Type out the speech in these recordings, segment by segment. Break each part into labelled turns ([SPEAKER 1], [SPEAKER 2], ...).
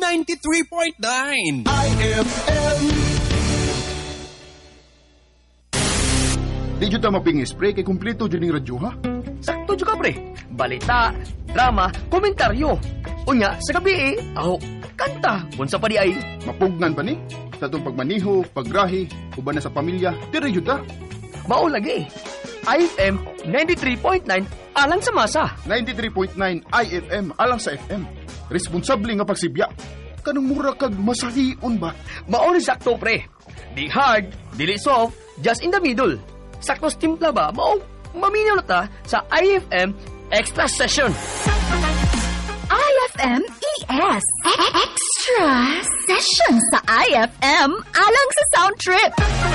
[SPEAKER 1] 93.9
[SPEAKER 2] IFM.
[SPEAKER 3] Di dyan ta maping-spray kay kumpleto dyan yung radyo, ha?
[SPEAKER 4] Sakto juga pre. Balita, drama, komentaryo. Unya, sa gabi kanta. Unsa pa di ay?
[SPEAKER 3] Mapugnan pa ni? Sa itong pagmaniho, paggrahi, uban na sa pamilya, dire dyan ta.
[SPEAKER 4] Mao lagi. IFM 93.9 alang sa masa.
[SPEAKER 3] 93.9 IFM alang sa FM. Responsable nga pagsibya. Kanang mura kag masahion ba?
[SPEAKER 4] Mao ni sakto pre. Di hard, dili soft, just in the middle. Sakto timpla ba? Mao maminaw na ta sa IFM Extra Session.
[SPEAKER 5] IFM ES Extra Session sa IFM alang sa sound trip.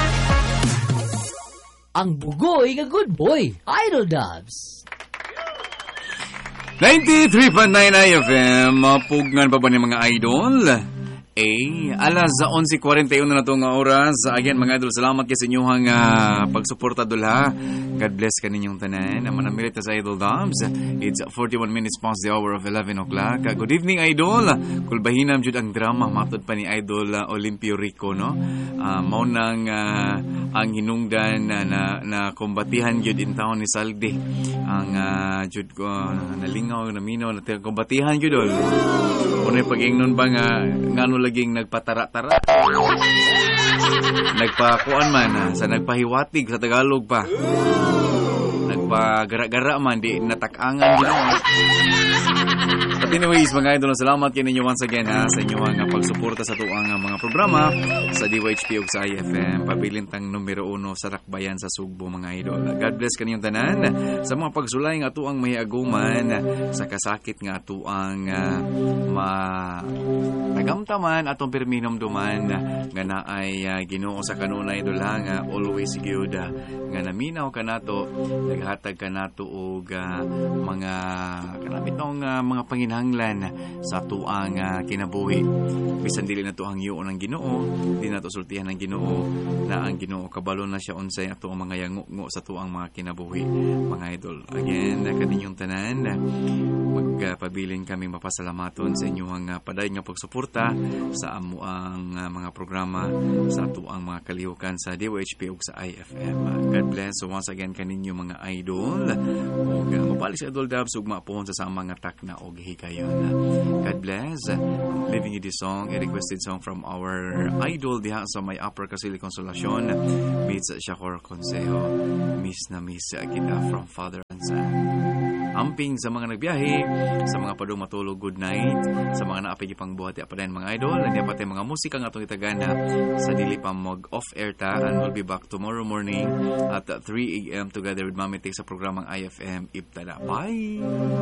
[SPEAKER 6] Ang bugoy nga good boy, Idol Dubs.
[SPEAKER 7] 93.9 IFM, mapugnan pa ba ni mga idol? Alas 11:41 na itong oras. Again, mga idol, salamat kayo sa inyong pagsuporta dula. God bless ka ninyong tanan. Manamilit sa Idol Dubs. It's 41 minutes past the hour of 11 o'clock. Good evening, idol. Kulbahinam jud ang drama matod pa ni Idol Olimpio Rico, no? Maunang ang hinungdan na kombatihan jud in town ni Saldi. Ang jud ko nalingaw na minaw na kombatihan jud dol. Unay pag-ingnon ba nga ngano laging nagpatara-tara. Nagpakuan man sa nagpahiwatig sa Tagalog pa. Nagpagara-gara man di natakangan gid. But anyways, mga idol, salamat kayo ninyo once again sa inyong pagsuporta sa tuang mga programa sa DYHP ug sa IFM. Pabilintang numero 1 sa Rakbayan sa Sugbo, mga idol. God bless kaninyong tanan sa mga pagsulay nga atuang mahiaguman sa kasakit nga atuang nagamtaman atong perminom duman nga naay Ginoo sa kanunay idol nga always gyud nga naminaw kanato, naghatag kanato og mga kanabitong mga panginahanglan sa tuang kinabuhi. Bisan dili na to hangyoon ng Ginoo, di na to sultihan ng Ginoo, na ang Ginoo kabalo na siya unsay ato ang mga yango sa tuang mga kinabuhi, mga idol. Again, kaninyong tanan, magpabilin kami mapasalamaton sa inyong paday nga pagsuporta sa amuang mga programa sa tuang mga kalihukan sa DWHP ug sa IFM. God bless. So once again kaninyo mga idol, ug mabalik sa Idol Dubs ug mapuhon sa mga takna og higayon. God bless. Leaving you this song, a requested song from our idol diha sa may Upper Casili Consolacion, meets Shakor Consejo, Miss na Miss kita from Father and Son. Amping sa mga nagbiyahe, sa mga padung matulog, good night. Sa mga naapig pang buhati apadayon mga idol, hindi pati mga musika nga itong itagana sa dili pa mag-off-air ta, and we'll be back tomorrow morning at 3 a.m. together with Mami Tik sa programang IFM Ibtada. Bye!